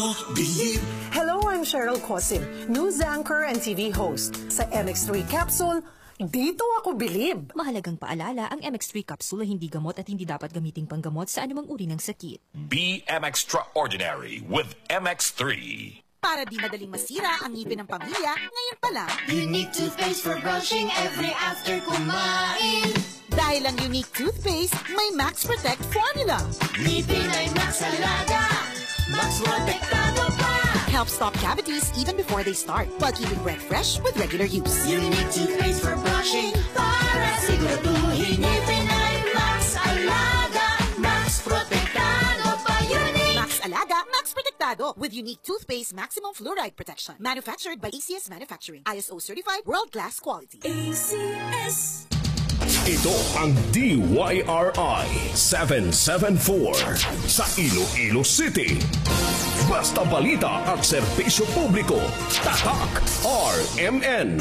Hello, I'm Cheryl Cosim, news anchor and TV host. Sa MX3 Capsule, dito ako bilib. Mahalagang paalala, ang MX3 capsule ay hindi gamot at hindi dapat gamiting panggamot sa anumang uri ng sakit. Be extraordinary with MX3. Para di madaling masira ang ngipin ng pamilya, ngayon pa lang, Unique toothpaste for brushing every after kumain. dahil ang Unique toothpaste may Max Protect formula. Ngipin ay Max Alaga, Max Protektado pa. Helps stop cavities even before they start, while keeping breath fresh with regular use. Unique toothpaste for brushing para siguraduhin ngipin ay Max Alaga, Max Protektado pa. Unique Max Alaga, Max Protectado with Unique toothpaste maximum fluoride protection. Manufactured by ACS Manufacturing. ISO certified, world-class quality. ACS. Ito ang DYRI 774 sa Iloilo City. Basta balita at serbisyo publiko. Tatak RMN.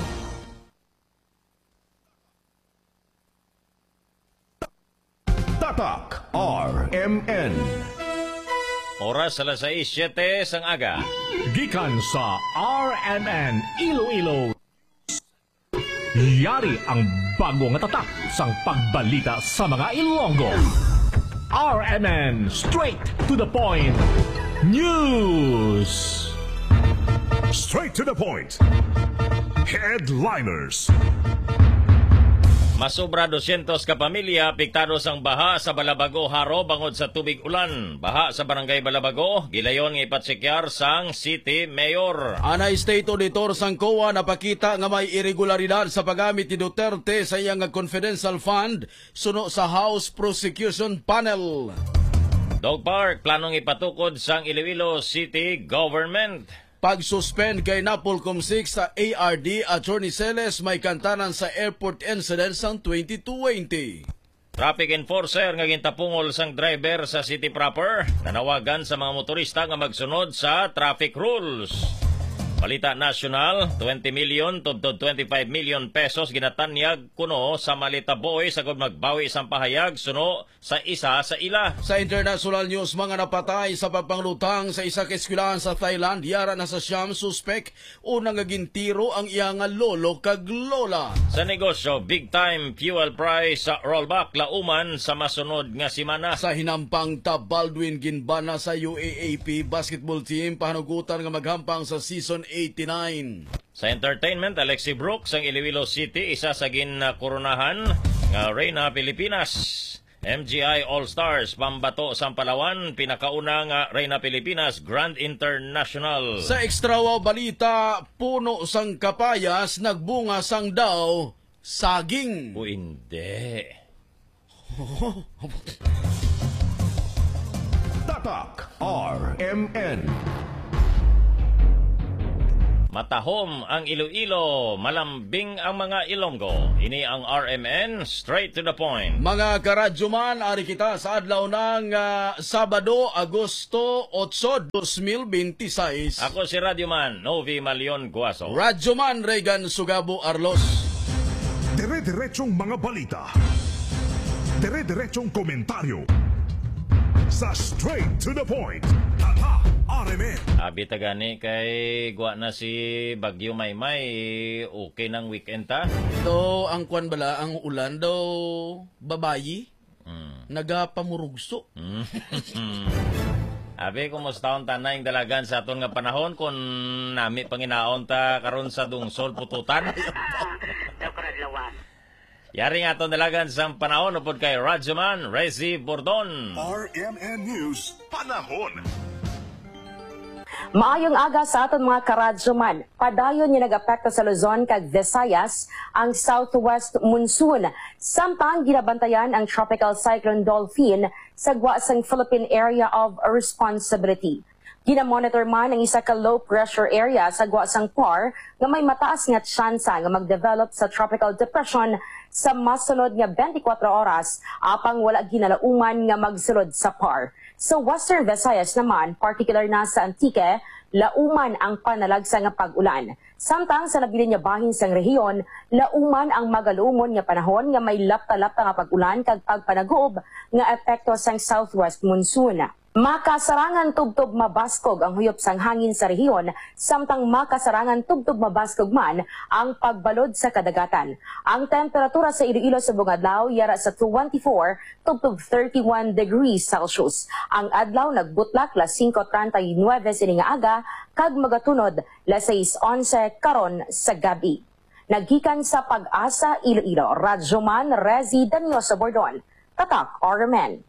Tatak RMN. Oras alas 6:07 sang aga. Gikan sa RMN Iloilo. Yari ang bagong tatak sang pagbalita sa mga Ilonggo. RMN Straight to the Point News. Straight to the point. Headliners. Masobra 200 ka pamilya apektado sang baha sa Balabago Haro bangod sa tubig ulan. Baha sa barangay Balabago, gilayon nga ipatsekyar sang City Mayor. Anay State Auditor sang COA napakita nga may irregularidad sa paggamit ni Duterte sa iyang confidential fund suno sa House Prosecution Panel. Dog Park planong ipatukod sang Iloilo City Government. Pag-suspend kay Napolcom 6 sa ARD, Attorney Celes may kantanan sa airport incident sang 2020. Traffic enforcer nga gintapungol sang driver sa city proper, nanawagan sa mga motorista nga magsunod sa traffic rules. Balita national, 20 million to 25 million pesos ginatanyag kuno sa Malita Boy sagod magbawi isang pahayag suno sa isa sa ila. Sa international news, mga napatay sa pagpanglutang sa isa ka eskwelahan sa Thailand, yara na sa siyam suspek, unang gagintiro ang iyang lolo kag lola. Sa negosyo, big time fuel price sa rollback lauman sa masunod nga simana. Sa hinampang Baldwin ginbana sa UAAP basketball team pahanugutan nga maghampang sa season 89. Sa entertainment, Alexi Brooks ang Iloilo City, isa sa ginakoronahan nga Reyna Pilipinas. MGI All-Stars, pambato sa Palawan, pinakauna nga Reyna Pilipinas Grand International. Sa ekstrawa balita, puno sang kapayas, nagbunga sang daw, saging. O hindi. Tatak RMN. Matahom ang Iloilo, malambing ang mga Ilonggo. Ini ang RMN, straight to the point. Mga karadyoman, ari kita sa adlaw ng Sabado, Agosto 8, 2026. Ako si Radyoman, Novi Malion Guaso. Radyoman Regan Sugabo Arlos. Dire-diretsong mga balita. Dire-diretsong komentaryo. Sa straight to the point. Tatak RMN. Abi tagani kay guwa na si Bagyo Maymay, okay ng weekend ta? Do ang kwan bala, ang ulan daw babayi. Nagapamurugso. Abi, kumusta ang tanay dalagan sa aton nga panahon kung nami panginaon ta karon sa dungsol pututan? Yari nga aton dalagan sa panahon upod kay Radyoman Rezi Bordon. RMN News Panahon. Maayong aga sa aton mga karadyoman. Padayon nga nag-apekto sa Luzon kag Visayas ang southwest monsoon. Samtang ginabantayan ang tropical cyclone Dolphin sa guwasang Philippine Area of Responsibility. Ginamonitor man ang isa ka low pressure area sa guwasang PAR nga may mataas nga tsansa nga mag-develop sa tropical depression sa masunod nga 24 oras apang wala ginalauman nga magsulod sa PAR. Sa Western Visayas naman, particular na sa Antique, lauman ang panalagsa nga pag-ulan. Samtang sa nabilin nga bahin sang rehiyon, lauman ang magaluumon nga panahon nga may lapta-lapta nga pag-ulan kag pagpanagob nga epekto sang southwest monsoon. Makasarangan tubtob mabaskog ang huyop sang hangin sa rehiyon, samtang makasarangan tubtob mabaskog man ang pagbalod sa kadagatan. Ang temperatura sa Iloilo sa buong adlaw yara sa 24 tubtob 31 degrees Celsius. Ang adlaw nagbutlak las 5:39 sining aga kag magatunod las 6:11 karon sa gabi. Naggikan sa Pag-asa Iloilo, Radyoman Rezi Danio sa Bordon. Tatak RMN.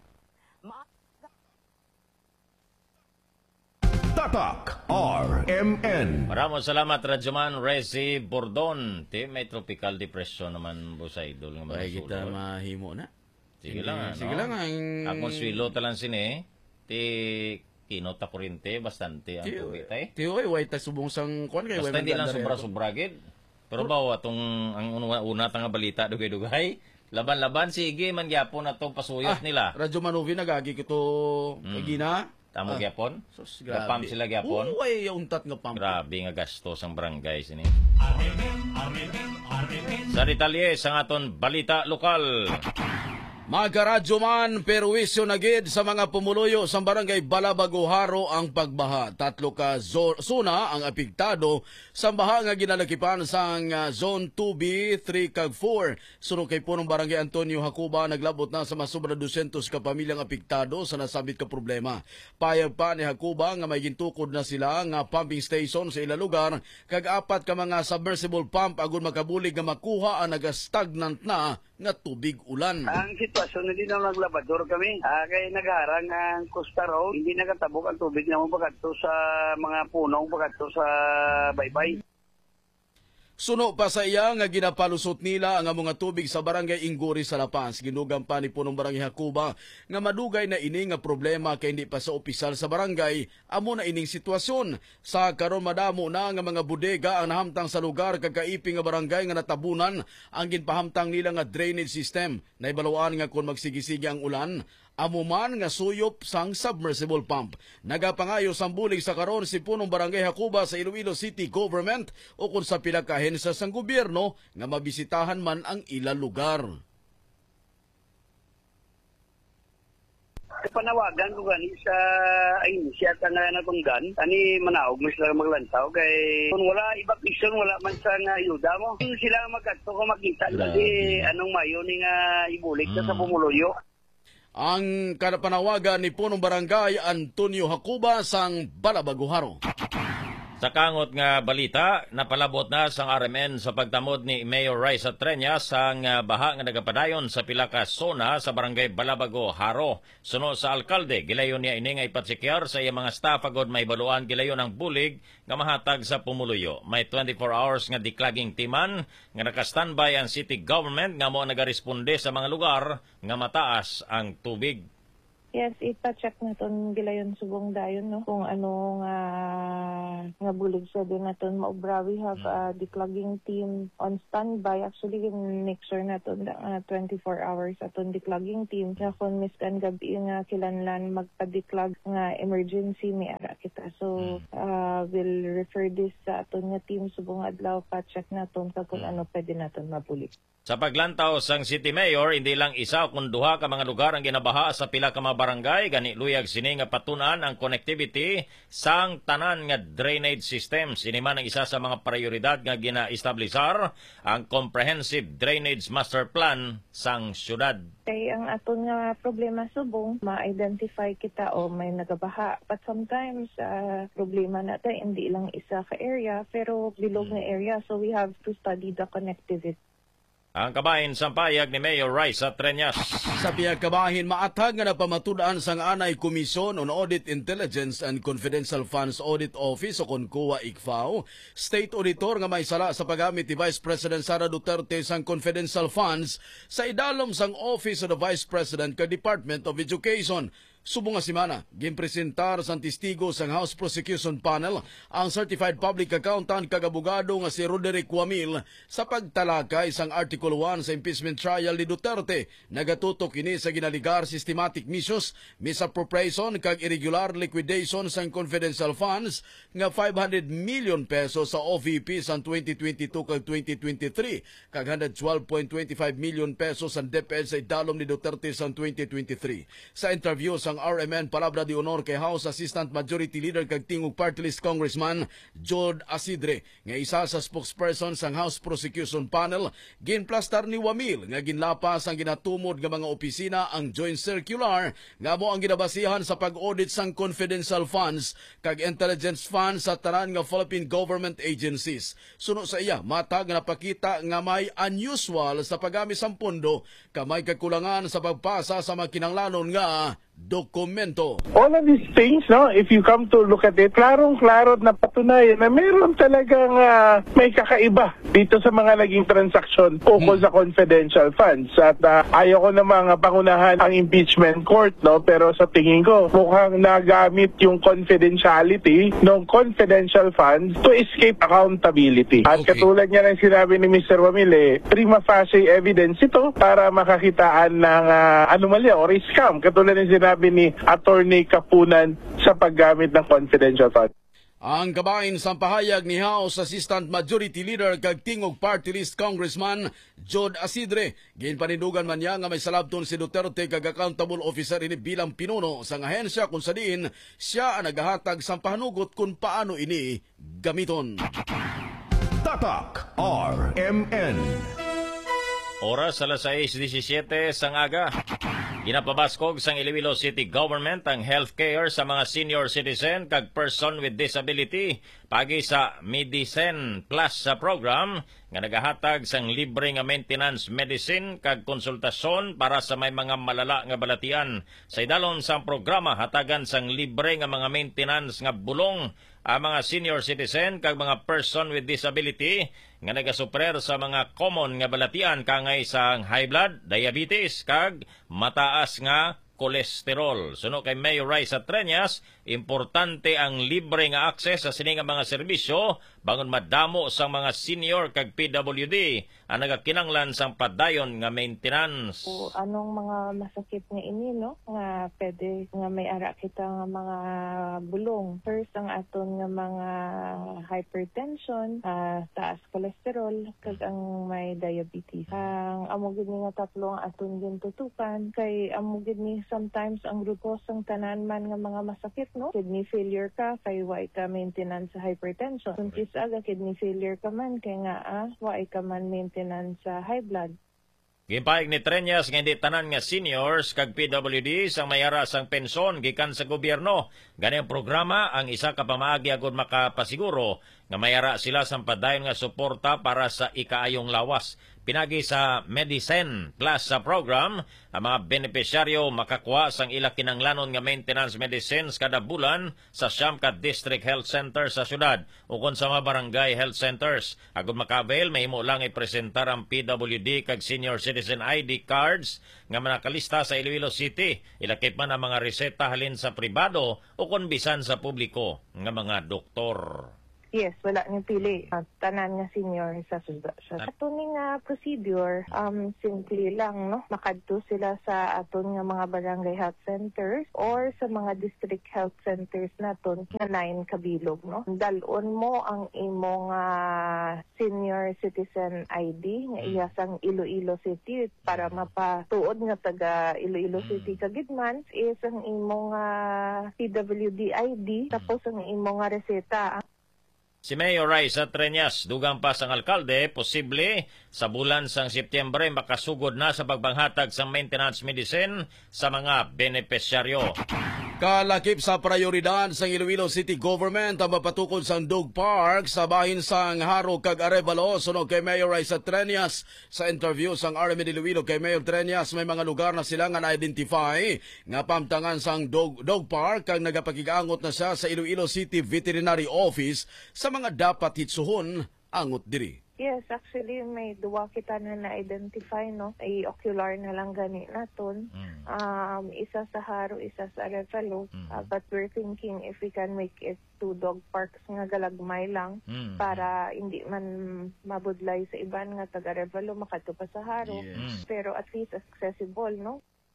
Tatak RMN. Maraming salamat, Radyoman Rezi Bordon. May tropical depression naman, Busay. Ay, kita mahimo na. Sige lang, Sige lang. Akong swilo talang sini, kinota kurente, bastante ang tubig tayo. Tiyo, way ta subong sang kuan kay Basta hindi lang sobra-sobra gid. Pero bawa ang una tanga balita dugay-dugay, laban-laban sige man gyapon atong pasuyot nila. Radyo Manuvi nagagi kito gina. Tamo gyapon. Gapam sila gyapon. Uy, untat nga pam. Grabe nga gastos ang barangay sini. Sa detalye sa aton balita lokal. Magkaradyo man, perwisyo na gid sa mga pumuluyo sa barangay Balabago Haro ang pagbaha. 3 ka zona ang apektado sa baha nga ginalakipan sang Zone 2B, 3 kag 4. Sunod kay punong barangay Antonio Hacuba, naglabot na sa masubra 200 ka pamilyang apektado sa nasabit ka problema. Payag pa ni Hacuba nga may gintukod na sila nga pumping station sa ilang lugar kag 4 ka mga submersible pump agon makabulig nga makuha ang nagastagnant na nga tubig ulan. Ang sitwasyon na din ang naglabador kami. Kaya nagharang ang Costa Road, hindi nakatabok ang tubig naman pagkato sa mga punong, pagkato sa baybay. Suno pa sa iya nga ginapalusot nila ang mga tubig sa barangay Ingguri sa Lapas. Ginugang pa ni punong barangay Hacuba nga madugay na ini nga problema kay hindi pa sa opisyal sa barangay amo na ining sitwasyon. Sa karon madamo na nga mga bodega ang nahamtang sa lugar kag kaiping nga barangay nga natabunan ang ginpahamtang nila nga drainage system. Naibaluan nga kung magsigisigi ang ulan, amo man nga suyop sang submersible pump. Nagapangayo sang bulig sa karon si punong barangay Hacuba sa Iloilo City Government o kung sa pinakahensya sang gobyerno nga mabisitahan man ang ilang lugar. Panawagan ko gani sa siya nga natunggan, ani manaog mo sila maglantaw kay kung wala evacuation, wala man sa nga ayuda mo. Sila magkadto ko makita kasi anong mayo ni nga ibulig sa pumuluyo. Ang kanapanawagan ni punong barangay Antonio Hacuba sang Balabago Haro. Sa kangot nga balita, napalabot na sang RMN sa pagtamod ni Mayor Raisa Treñas sang baha nga nagapadayon sa pila ka zona sa barangay Balabago Haro. Suno sa alkalde, gilayon niya ini nga ipatsikiyar sa iya mga staff agod may baluan gilayon ang bulig nga mahatag sa pumuluyo. May 24 hours nga declogging timan nga naka-standby ang city government nga mo nagaresponde sa mga lugar nga mataas ang tubig. Yes, ipa-check na ton gilayon subong dayon no kung ano nga bulig sa din naton maobra. We have a declogging team on standby. Actually make sure naton 24 hours aton declogging team na kung miskan gabi nga kilanlan magpa-declog nga emergency may ara kita. So we'll refer this sa aton nga team subong adlaw pa-check naton kung ano pwede naton mabulig. Sa paglantaw sang City Mayor, hindi lang isa kung duha ka mga lugar ang ginabaha sa pila ka mga barangay, gani luyag sini nga patunan ang connectivity sang tanan nga drainage system. Sini man ang isa sa mga prioridad nga gina-establisar ang Comprehensive Drainage Master Plan sang syudad. Kay ang aton nga problema subong, ma-identify kita o may nagabaha. But sometimes, problema natin hindi lang isa ka area, pero bilog na area. So we have to study the connectivity. Ang kabahin sa payag ni Mayor Raisa Treñas. Sa piyag kabahin, maatag nga napamatudan sang Anay Commission on Audit Intelligence and Confidential Funds Audit Office o KONCOA ICFAO, State Auditor nga may sala sa paggamit ni Vice President Sara Duterte sang confidential funds sa idalom sang Office of the Vice President ka Department of Education. Subong nga simana, ginpresentar sang testigo sang House Prosecution Panel ang Certified Public Accountant kag abogado nga si Roderick Wamil sa pagtalakay sang Article 1 sa impeachment trial ni Duterte. Nagatutok ini sa ginaligar systematic misuse, misappropriation kag irregular liquidation sang confidential funds nga 500 million pesos sa OVP sang 2022 kag 2023 kag 112.25 million pesos ang DepEd sa idalom ni Duterte sang 2023. Sa interview sang sang RMN palabra de honor kay House Assistant Majority Leader kag tingog Party List Congressman Jod Asidre nga isa sa spokesperson sang House Prosecution Panel ginplastar ni Wamil nga ginlapas ang ginatumod nga mga opisina ang joint circular nga mo ang ginabasihan sa pag-audit sang confidential funds kag intelligence funds sa tanan nga Philippine government agencies. Suno sa iya matag nga napakita nga may unusual sa paggamit sang pondo kamay kakulangan sa pagpasa sa mga kinahanglanon nga dokumento. All of these things, no, if you come to look at it, klarong-klaro na patunayan na meron talagang may kakaiba dito sa mga naging transaksyon ukol sa confidential funds. At ayaw ko namang pangunahan ang impeachment court, no, pero sa tingin ko mukhang nagamit yung confidentiality ng confidential funds to escape accountability. At katulad niya ng sinabi ni Mr. Wamil, prima facie evidence ito para makakitaan ng anomalya or scam. Katulad ng sinabi ni Attorney Kapunan sa paggamit ng confidential fund. Ang kabahin sa pahayag ni House Assistant Majority Leader kag tingog Party List Congressman Jod Asidre, ginpanindugan man niya nga may salabton si Duterte kag accountable officer ini bilang pinuno sang ahensya kung sa diin siya ang nagahatag sa pahanugot kung paano ini gamiton. Tatak RMN. Oras alas 6:17 sang aga. Ginapabaskog sang Iloilo City Government ang healthcare sa mga senior citizen kag person with disability pagi sa Medicine Plus sa program nga nagahatag sang libre nga maintenance medicine kag konsultasyon para sa may mga malala nga balatian. Sa idalon sang programa hatagan sang libre nga mga maintenance nga bulong ang mga senior citizen kag mga person with disability nga nagasuprer sa mga common nga balatian kangay sang high blood, diabetes kag mataas nga kolesterol. Suno kay Mayor Raisa Treñas, importante ang libre nga akses sa sini nga mga serbisyo bangon madamo sang mga senior kag PWD ang nagakinanglan sang padayon nga maintenance. Anong mga masakit nga ini, no? Nga pwede nga may ara kita nga mga bulong. First, ang aton nga mga hypertension, taas kolesterol, kag ang may diabetes. Ang amugid ni nga tatlo ang aton gintutukan, kay amugid ni sometimes ang glucose tanan man nga mga masakit, no? Kidney failure ka, kay why ka maintenance sa hypertension. Kung aga kidney failure ka man, kay nga why ka man maintenance sa high blood. Gipaig ni Treñas nga hindi tanan nga seniors kag PWD sang mayara sang pensyon gikan sa gobyerno. Gani ang programa ang isa ka pamaagi agud makapasiguro nga mayara sila sang padayon nga suporta para sa ikaayong lawas. Pinagi sa Medicine Plus sa program, ang mga benepisyaryo makakuha sang ila kinanglanon nga maintenance medicines kada bulan sa Siyamka District Health Center sa syudad o kon sa mga barangay health centers. Agud makaavail, mahimo lang ipresentar ang PWD kag senior citizen ID cards nga manakalista sa Iloilo City. Ilakip man ang mga reseta halin sa pribado o kon bisan sa publiko nga mga doktor. Yes, wala ni pili. Tanan nga senior sa aton nga procedure, simple lang, no? Makadto sila sa aton nga mga barangay health centers or sa mga district health centers naton nga 9 kabilog, no? Dalon mo ang imong senior citizen ID nga iya sang Iloilo City para mapatuod nga taga Iloilo City kagidman is ang imong PWD ID tapos ang imong reseta. Si Mayor Raisa Treñas, dugang pa sang alkalde, posible sa bulan sang Setyembre makasugod na sa pagbanghatag sa maintenance medicine sa mga benepisyaryo. Kalakip sa prioridad sa Iloilo City Government ang mapatukod sa Dog Park sa bahin sang Haro kag Arevalo. Sunog kay Mayor Raisa Treñas sa interview sang RMN Iloilo kay Mayor Treñas, may mga lugar na sila nga na-identify nga pamtangan sang Dog Park kag nagapakigangot na siya sa Iloilo City Veterinary Office sa mga dapat hitsuhon angot diri. Yes, actually may duwa kita na na-identify, no? Ay ocular na lang gani naton. Isa sa Haro, isa sa Arevalo. But we're thinking if we can make it 2 dog parks nga galagmay lang para hindi man mabudlay sa iban nga taga Arevalo makadto pa sa Haro. Pero at least accessible, no?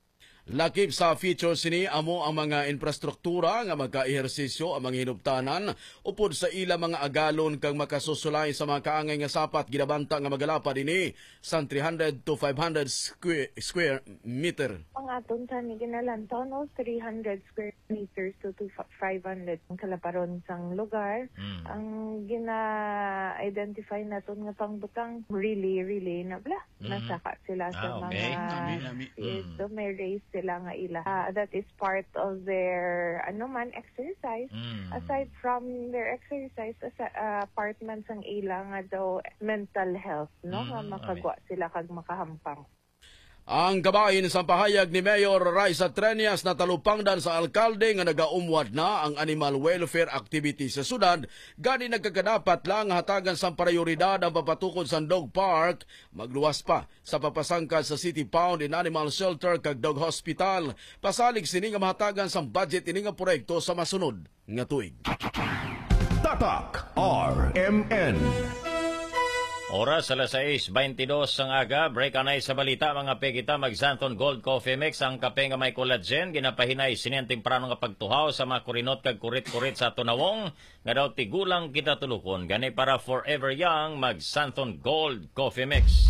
Lakip sa features ni amo ang mga infrastruktura nga magka-ehersisyo ang mga hinubtanan upod sa ila mga agalon kang makasusulay sa mga kaangay nga sapat ginabanta nga magalapa dinhi sa 300 to 500 square meter. Ang aton sa ni ginalantaw no 300 square meters to 500 ang kalaparon sang lugar. Ang gina-identify naton nga pangbutang really nabla. Nasaka sila sa mga ito may race sila nga ila. That is part of their exercise. Aside from their exercise, part man sang ila nga daw mental health, no? Nga makagwa sila kag makahampang. Ang kabahin sa pahayag ni Mayor Raisa Treñas na talupangdan sa alkalde nga nagaumwad na ang animal welfare activity sa syudad, gani nagkakadapat lang hatagan sa prioridad ang papatukod sa dog park, magluwas pa sa papasangkad sa City Pound in Animal Shelter kag Dog Hospital. Pasalig sini nga mahatagan sa budget ini nga proyekto sa masunod nga tuig. Tatak RMN. Oras alas 6:22 ang aga, break anay sa balita mga pekita mag-Santon Gold Coffee Mix ang kape nga may collagen ginapahinay siniyang temprano nga pagtuhaw sa mga kurinot kag kurit-kurit sa tunawong nga daw tigulang kita tulukon gani para forever young mag-Santon Gold Coffee Mix.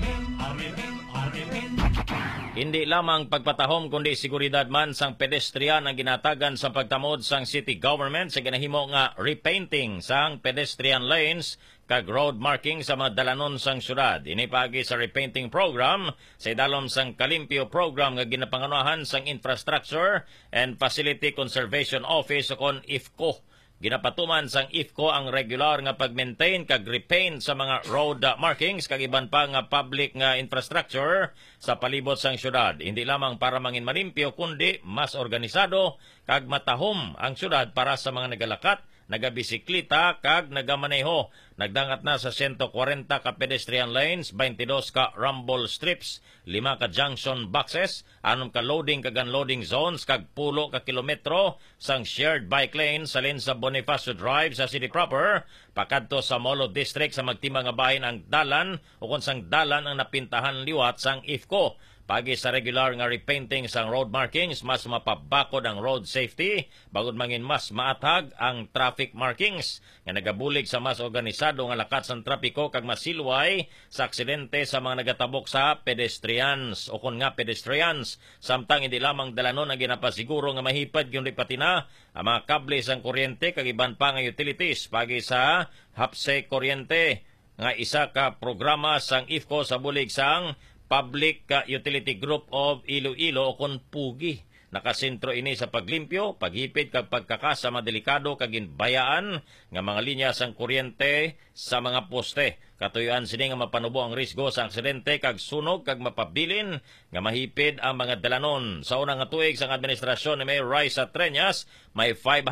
Hindi lamang pagpatahom kundi seguridad man sang pedestrian ang ginatagan sa pagtamod sang city government sa ginahimo nga repainting sang pedestrian lanes kag road marking sa mga dalanon sang syudad. Inipagi sa repainting program sa idalom sang Kalimpyo program nga ginapanganuhan sang Infrastructure and Facility Conservation Office o kon IFCO. Ginapatuman sang IFCO ang regular nga pag-maintain kag repaint sa mga road markings kag iban pa nga public nga infrastructure sa palibot sang syudad. Hindi lamang para mangin malimpyo kundi mas organisado kag matahom ang syudad para sa mga nagalakat, nagabisikleta kag nagamaneho. Nagdangat na sa 140 ka pedestrian lanes, 22 ka rumble strips, 5 ka junction boxes, 6 ka loading kag unloading zones kag 10 ka kilometro sang shared bike lane sa lane sa Bonifacio Drive sa city proper. Pakadto sa Molo District sa magtima nga bahin ang dalan o kung sang dalan ang napintahan liwat sang IFCO. Pagi sa regular nga repainting sang road markings, mas mapabakod ang road safety, bagod mangin mas maatag ang traffic markings, nga nagabulig sa mas organisado nga lakat sang trapiko kag masilway sa aksidente sa mga nagatabok sa pedestrians o kun nga pedestrians. Samtang hindi lamang dalanon ang ginapasiguro nga mahipad yung patina ang mga kable sang kuryente kag iban pa nga utilities. Pagi sa Hapse Kuryente, nga isa ka programa sang IFCO sa bulig sang Public Utility Group of Iloilo o kon PUGI. Nakasentro ini sa paglimpyo, paghipid kag pagkakasa delikado kag ginbayaan nga mga linya sang kuryente sa mga poste. Katuyuan sini nga mapanubo ang risgo sa aksidente kag sunog kag mapabilin nga mahipid ang mga dalanon. Sa unang nga tuig sang administrasyon ni Mayor Raisa Treñas, may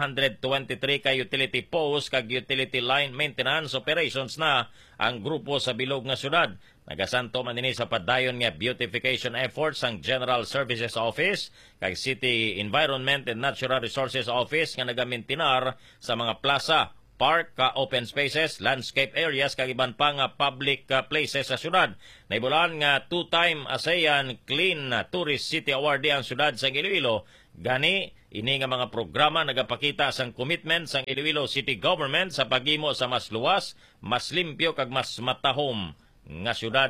523 ka utility posts kag utility line maintenance operations na ang grupo sa bilog nga syudad. Nagasanto man dinhi sa padayon nga beautification efforts ang General Services Office kag City Environment and Natural Resources Office nga nagamintinar sa mga plaza, park, open spaces, landscape areas kag iban pa nga public places sa syudad. Naibulan nga 2-time ASEAN Clean Tourist City Awardee ang syudad sa Iloilo. Gani ini nga mga programa nagapakita sang commitment sang Iloilo City Government sa paghimo sa mas luwas, mas limpyo kag mas matahom nga syudad.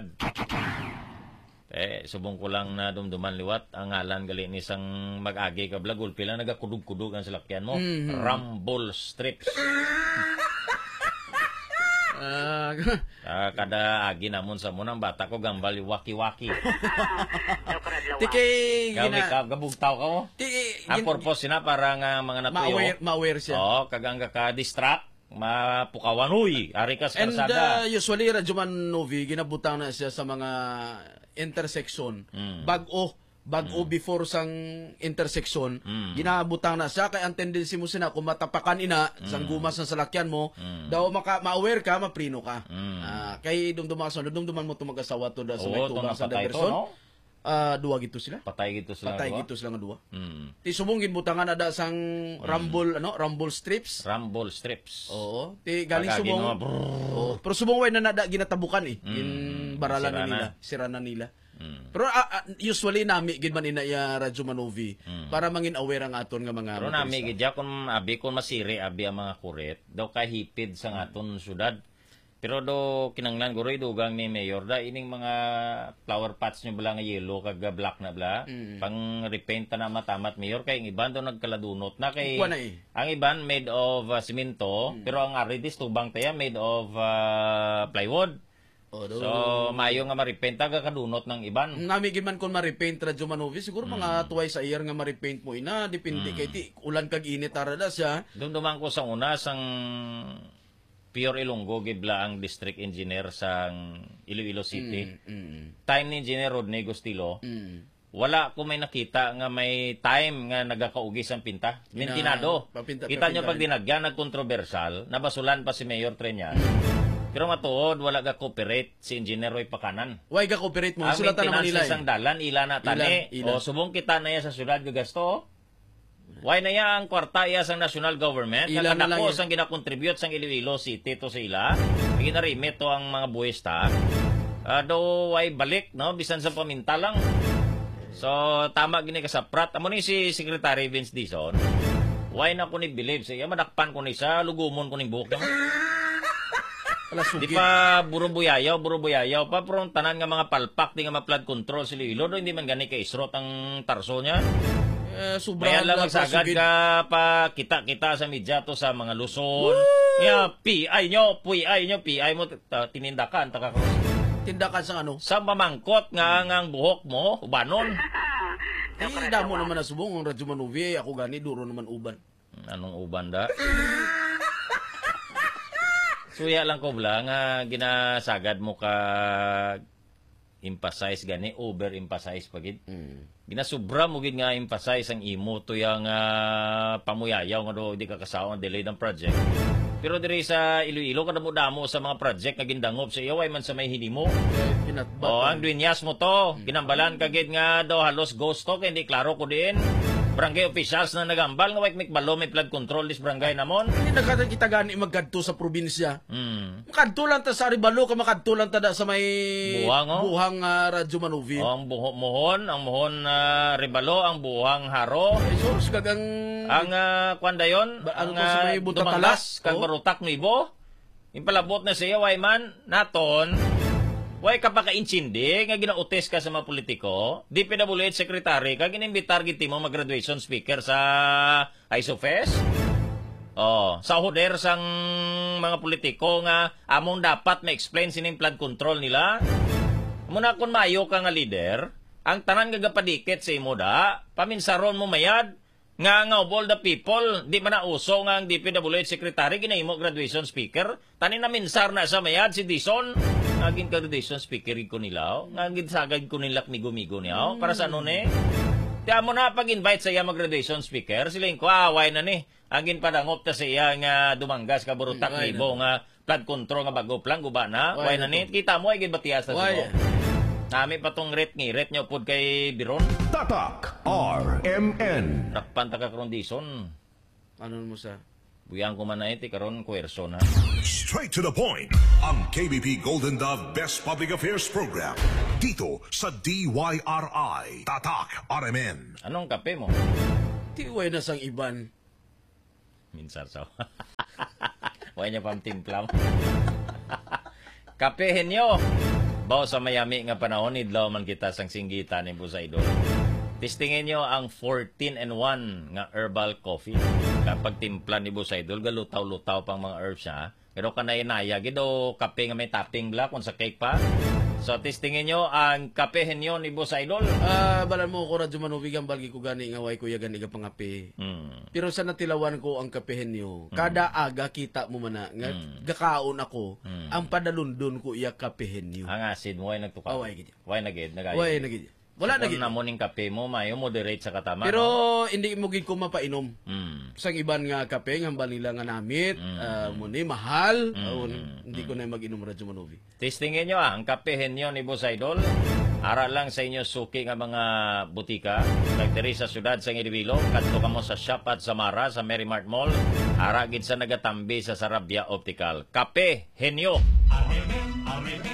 Subong ko lang na dumduman liwat ang ngalan gali ni sang mag-agi ka blagol pila nagakudug-kudug ang salakyan mo. Rumble strips. Kada agi namon sa munang bata ko gambal waki-waki. Tiki gabugtaw ka mo. Ang purpose na para nga mga natuyo. Ma-aware siya. Oo, kagang ka-distract. Mapukawan, huy, ari ka sa kalsada. And usually, Radyoman Novi, ginabutang na siya sa mga intersection. Bag-o before sang intersection, ginabutang na siya. Kaya ang tendency mo sina, kung matapakan ina, sang gumas ng salakyan mo, daw ma-aware ka, maprino ka. Kaya dumduman mo ito mag-asawa to sa may tubang sa diverson. Duwa gito sila. Patay gito sila nga duwa. Ti sumungin butangan ada sang rumble strips. Rumble strips. Oo. Ti galing subong. Pero subong way na nada ginatabukan Gin baralan na nila, siranan nila. Pero usually nami gid man inaya Radyo Manovi para mangin aware ang aton nga mga Pero nami gid kung abi kon masiri abi ang mga kuret daw kahipid sa aton syudad. Pero do kinanglan guroy dugang ni Mayor da ining mga flower pots nyo bala nga yellow kag black na bala pang repaint na matamat Mayor kay ang iban do nagkaladunot na kay ang iban made of semento pero ang aridis tubang taya made of plywood. So, mayo nga ma-repaint taga kadunot ng iban. Nami giman kon ma-repaint Radyo Manovi, siguro mga twice a year nga ma-repaint mo ina, depende kay ti ulan kag init arada siya. Dumduman ko sa una sang Pure Ilonggo gibla ang district engineer sang Iloilo City. Time ni Engineer Rodney Gustilo. Wala ko may nakita nga may time nga nagakaugis ang pinta. Mintinado. Kita nyo pag dinagyan nagkontrobersyal, nabasulan pa si Mayor Treñas. Pero matuod, wala ga cooperate si Engineer Roy Pakanan. Why ga cooperate mo? Ang Sulatan naman nila. maintenance sang dalan, ila na tani. O subong kita na iya sa syudad gagasto. Why na iya ang kwarta iya sang national government? Ila na lang Nakadako sang ginakontribute sang Iloilo City to sa ila. Ginarimit to ang mga buwista. Do why balik, no? Bisan sa paminta lang. So, tama gini ka sa prat. Amo ni si Secretary Vince Dizon. Why na ko ni believe siya? Madakpan ko ni sa lugumon ko ni buhok. Di pa buro-buyayaw pa pero tanan nga mga palpak di nga ma-flood control si Iloilo do hindi man gani kay isrot ang tarso niya. Sobrang lang magsagad ka pa kita sa media to sa mga Luzon. Nga PI mo tinindakan tindakan sa ano? Sa mamangkot nga ang buhok mo ubanon. Damo naman na subong ang Radyo Manovi ako gani duro naman uban. Anong uban da? Suya lang ko bla nga ginasagad mo ka emphasize gani over-emphasize pagid. Ginasubra mo gid nga emphasize ang imo to yang pamuyayaw nga do di ka kasawa ang delay ng project. Pero diri sa Iloilo kada mo damo sa mga project nga gindangop sa iyo way man sa may hinimo. Ang dunyas mo to ginambalan kagid nga daw halos ghost to kay hindi klaro ko din. Barangay officials na nagambal nga wait mikbalo may flood control dis barangay namon. Hindi nagkatan kita gani magkadto sa probinsya. Makadto lang ta sa Aribalo ka makadto lang ta sa may buhang Radyo Manovi. Ang mohon Ribalo, ang buhang Haro. Jesus kagang ang kuan dayon ang sa may Butatalas kag Barutak Nuibo. Impalabot na siya way man naton. Way ka pa ka-insindi nga ginautis ka sa mga politiko, di pinabulit secretary ka ginimbitar giti mo mag-graduation speaker sa ISOFES. Sa huder sang mga politiko nga among dapat ma-explain sining flood control nila. Muna kun mayo ka nga leader, ang tanan nga gapadikit sa imo da, paminsaron mo mayad nga of all the people, di man na uso nga ang DPWH secretary ginahimo graduation speaker, tanin na minsar na sa mayad si Dizon. Naging graduation speaker ko nila, naging sagad ko nila migo-migo niya, para sa ano ni? Kaya mo na pag-invite sa iya mag-graduation speaker, sila yung away na ni. Angin padangop ta sa iya nga dumanggas ka Barutak Nuibo nga flood control nga bago plan, guba na, way na ni. Kita mo, ay gibatias na siya. Nami pa tong ret nyo pod kay Biron. Tatak RMN. Rakpan ta ka karon Dizon. Ano mo sa? Buyang ko man na iti karon kuwerso na. Straight to the point. Ang KBP Golden Dove Best Public Affairs Program. Dito sa DYRI. Tatak RMN. Anong kape mo? Tiway na sang iban. Minsar sa. Way niya pang timplam. Kapehin nyo. Bao sa mayami nga panahon, idlaw man kita sang singgitan ni Busaydol. Testingin nyo ang 14-in-1 nga herbal coffee. Kapag timpla ni Busaydol, galutaw-lutaw pang mga herbs siya. Pero kanay-naya, gido kape nga may topping black kung sa cake pa. So, testingin nyo ang kapehin nyo ni Busaydol. Balan mo ko Radyo Manovi balgi ko gani nga way kuya gani ka pangape. Pero sa natilawan ko ang kapehin nyo, kada aga kita mo man nga gakaon ako, ang padalundon ko iya kapehin nyo. Ang acid mo ay nagtuka. Way gid. Way nagid. Way nagid. Wala na gid. Kung namuning kape mo, mayo moderate sa katama. Pero no? hindi mo gid ko mapainom. Sang iban nga kape nga hambal nila nga namit, muni mahal, hindi ko na maginom Radyo Manovi. Testingin nyo ang kapehin nyo ni Busaydol. Ara lang sa inyo suki nga mga butika. Nagdiri sa syudad sa Iloilo, kadto kamo sa shop at Samara sa Merrimart Mall. Ara gid sa nagatambi sa Sarabia Optical. Kape henyo.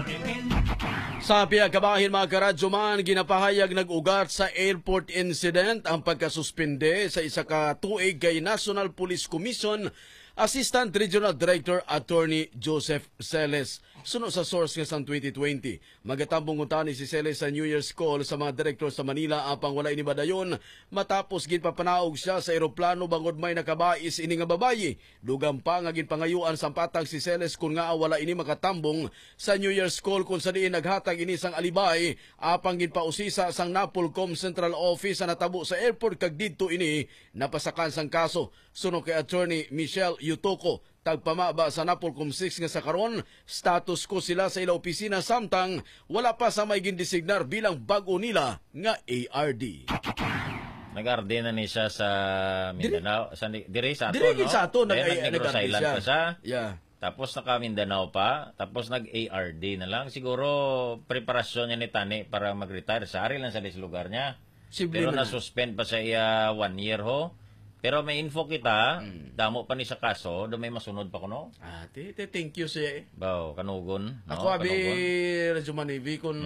Sa piyakabahin mga karadyo man, ginapahayag nag-ugat sa airport incident ang pagkasuspinde sa isa ka tuig kay National Police Commission Assistant Regional Director Attorney Joseph Celes. Suno sa source nga sang 2020. Magatambong utani si Celes sa New Year's call sa mga direktor sa Manila apang wala ini badayon matapos ginpapanaog siya sa eroplano bangod may nakabais ini nga babayi. Dugang pa nga ginpangayuan sa patang si Celes kun nga wala ini makatambong sa New Year's call kung sa diin naghatag ini sang alibay apang ginpausisa sang Napolcom Central Office sa natabo sa airport kag didto ini napasakan sang kaso. Suno kay Attorney Michelle Yutoko, tagpamaba sa Napolcom 6 nga sa karon, status ko sila sa ila opisina samtang wala pa sa may gindesignar bilang bago nila nga ARD. Nag-RD na ni siya sa Mindanao, dire sa ato, no? Sa ato, Negros Island pa siya. Yeah. Tapos naka-Mindanao pa, tapos nag-ARD na lang. Siguro preparasyon niya ni Tani para mag-retire. Sari lang sa lugar niya. Pero na-suspend pa siya 1 year ho. Pero may info kita, damo pa ni sa kaso, do may masunod pa ko, no? Thank you siya. Baw, kanugon. No? Ako abi, Radyo Manivi, kung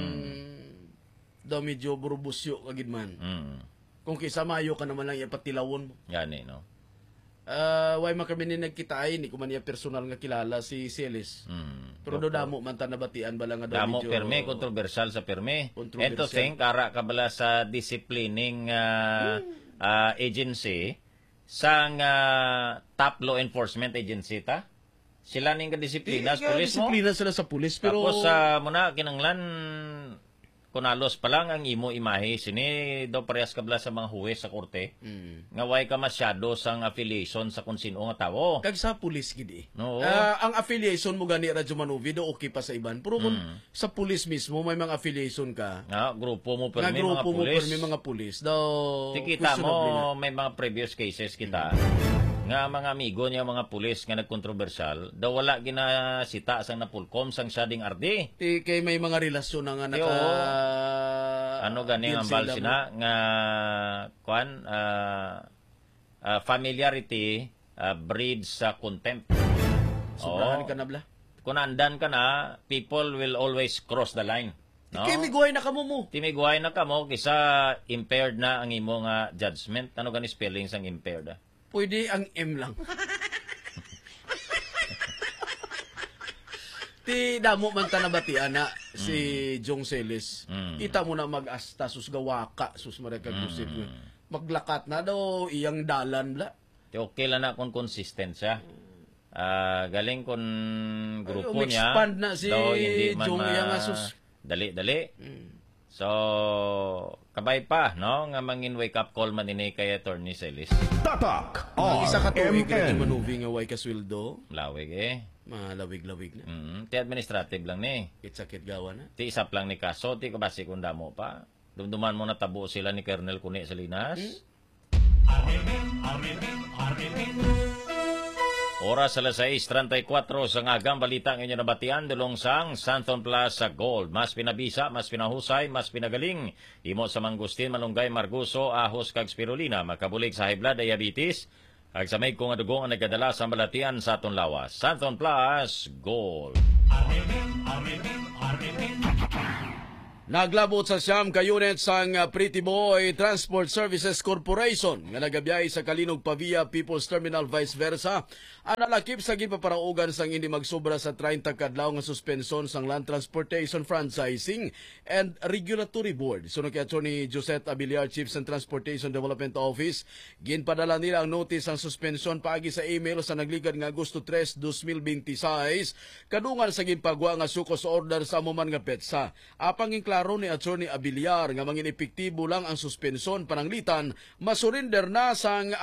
daw medyo burubusyo kagid man. Kung kisa mayo ka naman lang ipatilawon mo. Gani, no? Why makami ni nagkitain, ni kuman niya personal nga kilala si Celes. Pero do damo man ta nabatian bala nga daw damo medyo perme, kontrobersyal sa perme. And to think, kara kabala sa disciplining agency, sang top law enforcement agency ta. Sila ning kadisiplina sa pulis mo. Disiplina sila sa pulis pero tapos muna kinanglan kunalos pa lang ang imo imahe sini do parehas kabla sa mga huwes sa korte. Nga way ka masyado sang affiliation sa kung sino nga tawo. Kag sa pulis gidi. No. Ang affiliation mo gani Radyo Manuvi do okay pa sa iban. Pero kung sa pulis mismo may mga affiliation ka. Grupo mo per mga pulis. Mga pulis. Daw kita mo may mga previous cases kita. Nga mga amigo niya mga pulis nga nagkontrobersyal daw wala ginasita sang Napolcom sang siya ding RD. Kay may mga relasyon nga naka ano gani ang balsina nga kuan familiarity breeds sa contempt. Sobrahan ka na bla. Kung andan ka na, people will always cross the line. No? Timiguay na kamo mo. Timiguay na kamo kisa impaired na ang imo nga judgment. Ano gani spelling sang impaired? Pwede ang M lang. Ti damo man ta nabatian na si Jong Celes. Ita mo na mag-asta sus gawaka sus marekagusip. Maglakat na daw iyang dalan bla. Ti okay lang na kung consistent siya. Galing kung grupo niya. Expand na si Jong iyang sus. Dali. So, kabay pa, no? Nga mangin wake up call man ini kay Attorney Celes. Tatak isa ka tuig na manuvi nga way kasweldo. Lawig Malawig-lawig na. Ti administrative lang ni. Sakit gawa na. Ti isap lang ni kaso, ti kabasi kung damo pa. Dumduman mo na tabo sila ni Colonel Kuni Salinas. Oras alas 6:34 sa ngagang balita ng inyo nabatian dulong sang Santon Plaza Gold. Mas pinabisa, mas pinahusay, mas pinagaling. Imo sa mangustin, malunggay, marguso, ahos, kag spirulina. Makabulig sa high blood, diabetes. Ag sa may kung adugong ang nagdadala sa balatian sa aton lawas. Santon Plaza Gold. Naglabot sa siyam ka unit sang Pretty Boy Transport Services Corporation nga nagabiyay sa Kalinog Pavia People's Terminal vice versa. Ang nalakip sa gipaparaugan sang hindi magsobra sa 30 kadlaw nga suspension sang Land Transportation Franchising and Regulatory Board. Sunod kay Attorney Josette Abiliar, Chief sa Transportation Development Office, ginpadala nila ang notice ang suspension paagi sa email sa nagligad nga Agosto 3, 2026 kadungan sa ginpagwa nga sukos order sa amuman nga petsa. Apang klaro ni Attorney Abiliar nga mangin epektibo lang ang suspension pananglitan, masurinder na sang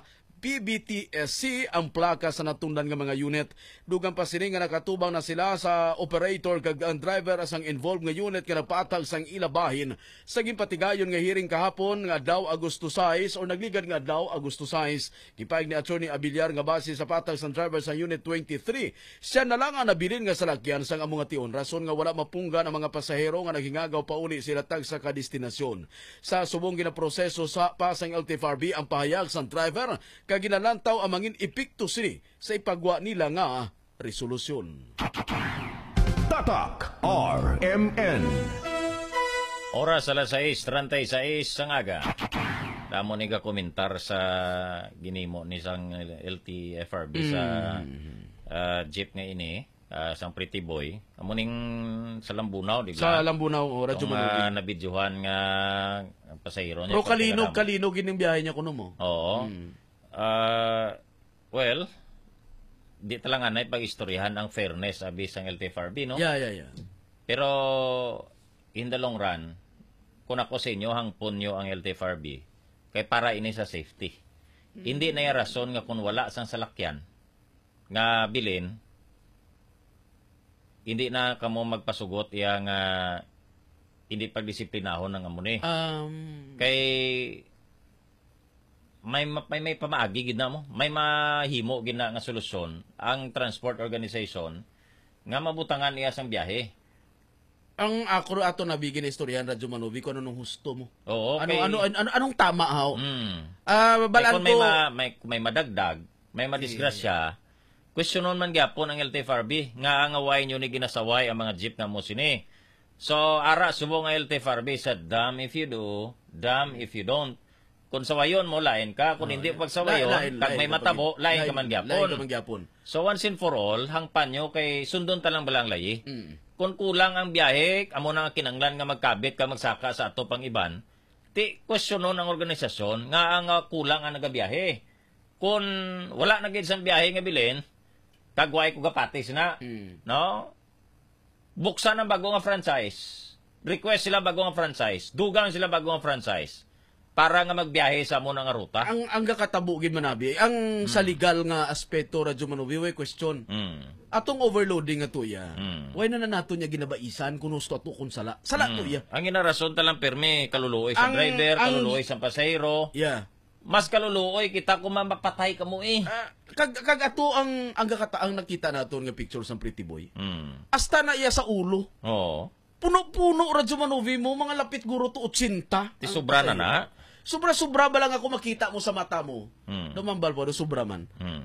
PBTSC ang plaka sa natundan nga mga unit. Dugang pa sini nga nakatubang na sila sa operator kag ang driver asang involved nga unit nga napatag sang ilabahin sa ginpatigayon nga hearing kahapon nga daw Agosto 6 or nagligad nga daw Agosto 6. Gipaig ni Attorney Abiliar nga base sa patag sang driver sa unit 23, siya na lang ang nabilin nga salakyan sang among tion rason nga wala mapunggan ang mga pasahero nga naghingagaw pauli sila tag sa kadestinasyon. Sa subong ginaproseso sa pasang LTFRB ang pahayag sang driver kag ginalantaw ang mangin epekto sini sa ipagwa nila nga resolusyon. Tatak RMN. Oras alas 6:36 sa ngaga. Damo ni ka komentar sa ginimo ni sang LTFRB sa jeep nga ini, sang Pretty Boy. Amo ning sa Lambunaw, di ba? Sa Lambunaw, Radyo Manubi. Nabidyohan nga pasahero niya. Pero kalinog gining biyahe niya kuno mo. Oo. Well, di talaga na pag-istoryahan ang fairness abis ang LTFRB, no? Yeah. Pero in the long run, kung ako sa inyo, hangpon nyo ang LTFRB, kay para ini sa safety. Hindi na yung rason nga kung wala sang salakyan nga bilin, hindi na kamo magpasugot yang hindi pagdisiplinahon ng amuni. Kay may pamaagi gid na mo, may mahimo gid na nga solusyon ang transport organization nga mabutangan niya sang biyahe. Ang ako ato nabigin istoryahan Radyo Manubi kung anong husto mo. Oo, anong tama haw. Balan ko may madagdag, may madisgrasya. Questionon man gyapon ang LTFRB nga ang away nyo ni ginasaway ang mga jeep nga mo sini. So ara subo nga LTFRB sa damn if you do, damn if you don't. Kung sawayon mo lain ka, kung hindi pagsawayon, kag may matabo, lain ka man gyapon. So once and for all, hangpan nyo kay sundon talang balang layi. Kung kulang ang biyahe, amo na kinanglan nga magkabit ka magsaka sa ato pang iban, ti questionon ang organisasyon nga ang kulang ang nagabiyahe. Kung wala na gid sang biyahe nga bilin, kagway ko gapatis na, no? Buksan ang bago nga franchise. Request sila bago nga franchise. Dugang sila bago nga franchise. Para nga magbiyahe sa mo nga ruta. Ang gakatabo gid manabi, ang sa legal nga aspeto Radyo Manubi, way question. Atong overloading nga tuya. Why na nato niya ginabaisan kung gusto ato kung sala tuya. Ang inarason talang permi kaluluoy sa driver, kaluluoy sa pasahero. Yeah. Mas kaluluoy kita kung mapatay ka mo eh. Kag ato ang gakataang nakita naton nga picture sa Pretty Boy. Hasta na iya sa ulo. Oo. Puno-puno Radyo Manubi mo, mga lapit guro to 80. Ti sobra na. Sobra-sobra ba lang ako makita mo sa mata mo? Dumambal po, sobra man.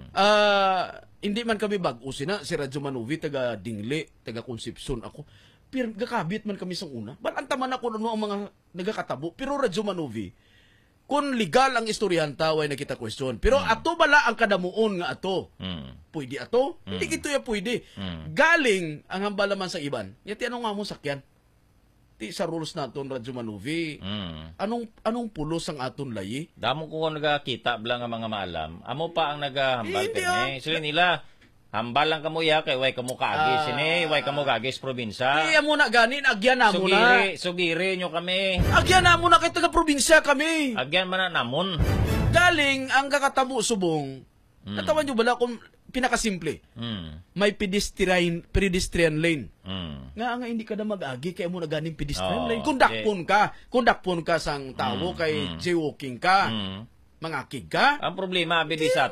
Hindi man kami bag-usin na, si Radyo Manubi, taga Dingle, taga Concepcion ako. Pero gakabit man kami sa una. Balanta man ako ano ang mga nagakatabo. Pero Radyo Manubi, kung legal ang istoryahan taway na kita question. Pero ato bala ang kadamuon nga ato. Pwede ato? Hindi kito ya pwede. Galing ang hambala man sa iban. Yati anong nga mo sakyan? Ti sa rules naton Radyo Manubi. Anong pulos ang aton layi? Damo ko nagakita blang nga mga maalam. Amo pa ang nagahambal kami. Sila nila hambal lang kamo ya kay way kamo kaagi sini, way kamo kaagi sa probinsya. Iya mo na ganin, agyan na mo na. Sugiri nyo kami. Agyan na mo na kay taga probinsya kami. Agyan man na namon. Galing ang kakatabo subong. Natawan nyo bala kung pinakasimple. May pedestrian lane. Nga hindi ka na mag-agi kaya mo na ganing pedestrian lane. Kundakpon ka sang tao kay jaywalking ka. Mangakig ka. Ang problema abidi sa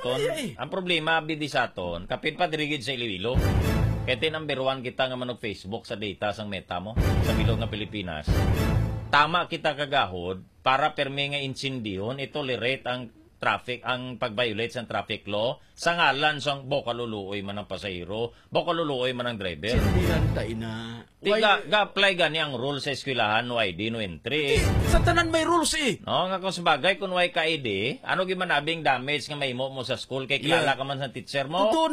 aton, kapit pa dirigid sa Iloilo. Kaya number 1 kita nga manog Facebook sa data sang meta mo sa bilog nga Pilipinas. Tama kita kagahod para permi nga insindihon itolerate ang traffic, ang pag-violate sa traffic law sa ngalan sang bokaluluoy man ang pasahero, bokaluluoy man ang driver. Sindihan tayo na. Ga-apply gani ang rule sa eskwelahan, no ID, no entry. Sa tanan may rules eh. No, nga kung sabagay, kung way ka ID, ano gimanabing damage nga mahimo mo sa school, kay kilala ka man sa teacher mo?